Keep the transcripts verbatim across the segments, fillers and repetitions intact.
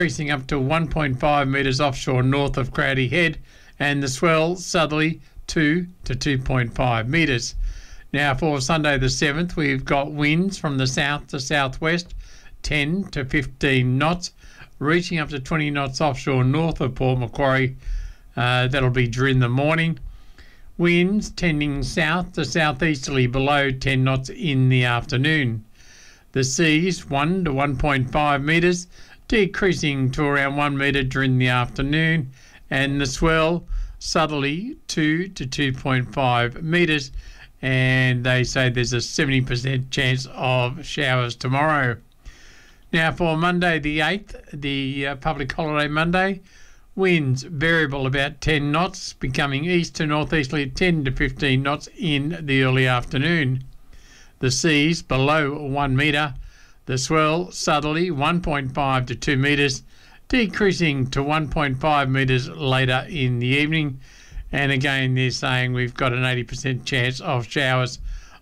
increasing up to one point five metres offshore north of Crowdy Head, and the swell southerly two to two point five metres. Now for Sunday the seventh, we've got winds from the south to southwest, ten to fifteen knots, reaching up to twenty knots offshore north of Port Macquarie. Uh, that'll be during the morning. Winds tending south to southeasterly below ten knots in the afternoon. The seas one to one point five metres, decreasing to around one metre during the afternoon, and the swell southerly two to two point five metres, and they say there's a seventy percent chance of showers tomorrow. Now for Monday the eighth, the uh, public holiday Monday, winds variable about ten knots, becoming east to northeasterly ten to fifteen knots in the early afternoon. The seas below one metre, the swell southerly one point five to two metres, decreasing to one point five metres later in the evening. And again, they're saying we've got an eighty percent chance of showers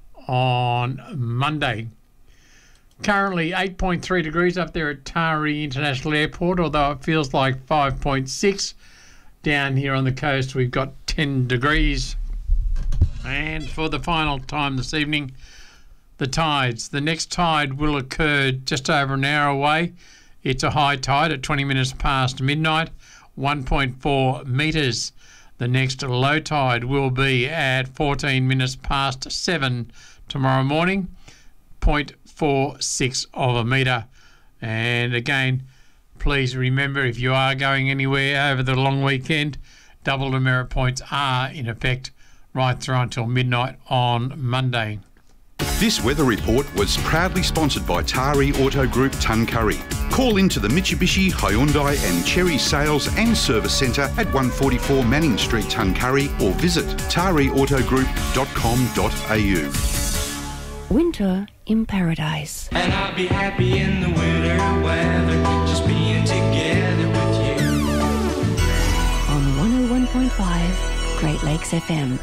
on Monday. Currently eight point three degrees up there at Taree International Airport, although it feels like five point six. Down here on the coast, we've got ten degrees. And for the final time this evening, the tides. The next tide will occur just over an hour away. It's a high tide at twenty minutes past midnight, one point four metres. The next low tide will be at fourteen minutes past seven tomorrow morning, zero point four six of a metre. And again, please remember, if you are going anywhere over the long weekend, double demerit points are in effect right through until midnight on Monday. This weather report was proudly sponsored by Taree Auto Group Tuncurry. Call into the Mitsubishi, Hyundai and Chery Sales and Service Centre at one forty-four Manning Street, Tuncurry, or visit taree auto group dot com dot a u. Winter in Paradise. And I'll be happy in the winter weather, just being together with you. On one oh one point five Great Lakes F M.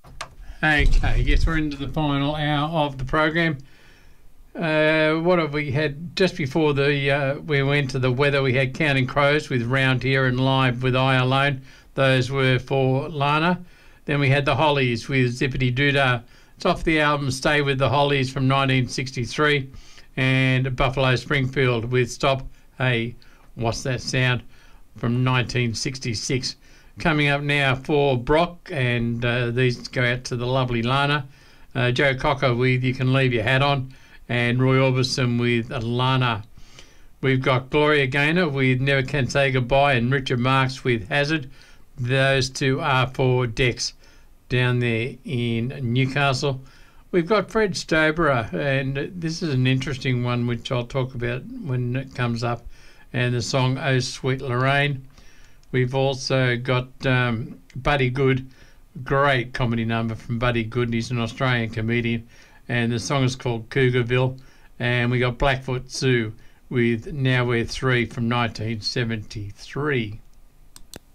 Okay, yes, we're into the final hour of the program. Uh, what have we had just before the uh, we went to the weather? We had Counting Crows with Round Here and Live with I Alone. Those were for Lana. Then we had the Hollies with Zippity Doodah. It's off the album Stay With The Hollies from nineteen sixty-three. And Buffalo Springfield with Stop, Hey, What's That Sound from nineteen sixty-six. Coming up now for Brock, and uh, these go out to the lovely Lana. Uh, Joe Cocker with You Can Leave Your Hat On, and Roy Orbison with Lana. We've got Gloria Gaynor with Never Can Say Goodbye, and Richard Marx with Hazard. Those two are for Dex down there in Newcastle. We've got Fred Stobra, and this is an interesting one which I'll talk about when it comes up, and the song Oh Sweet Lorraine. We've also got um, Buddy Good, great comedy number from Buddy Good. He's an Australian comedian, and the song is called Cougarville. And we got Blackfoot Sue with Now We're Three from nineteen seventy-three.